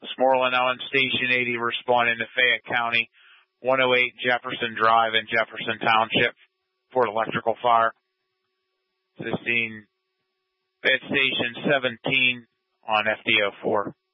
Westmoreland on Station 80 responding to Fayette County, 108 Jefferson Drive in Jefferson Township for electrical fire. Assisting Fayette Station 17 on FDO4.